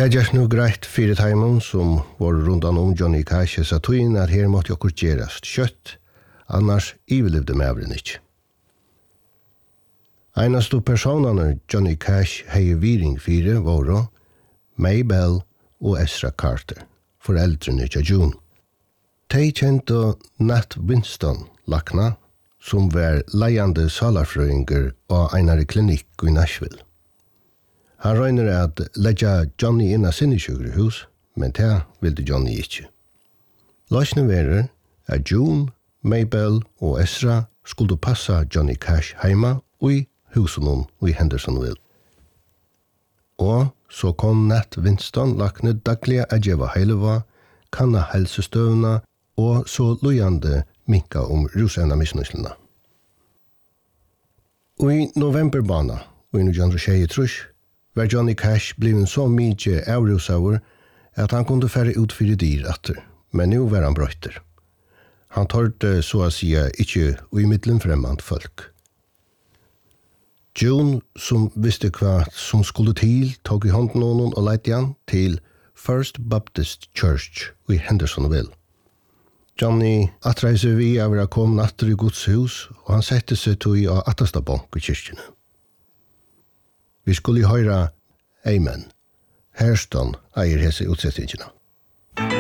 Det gjørs nu greit 4 timer som var rundan om Johnny Cash sa tøyen at her måtte okkur gjerast kjøtt, annars ivelivde mævren ikkje. Einastu personane Johnny Cash hei viring 4 var Maybelle og Ezra Carter, foreldrene til June. De kjente Nat Winston lakna, som var leiande salarfrøyinger og einare klinikk i Nashville. Han røyner at leggja Johnny inn av sinnesjukrehus, men det ville Johnny ikkje. Løsne verer at June, Maybelle og Ezra skulle passa Johnny Cash heima og i husen i Hendersonville. Og så kom Nat Winston lakne dagliga a djeva heileva, kanna helsestøvna og så lojande minka rusena misnøyslena. Og i novemberbana, og i 1923, var Johnny Cash blivin så mykje avrusauer at han kunde færre ut 4 dyr atter, men nu var han brøyter. Han tørte så å si ikkje i middelen fremmant folk. June, som visste hva som skulle til, tog i hånden honom og leit han til First Baptist Church i Hendersonville. Johnny atreise vi av å komme natter i Guds hus, og han sette seg til å attasta bank i kyrkjene. Vi skulle høyra Amen. Herston eier hese utsettingene.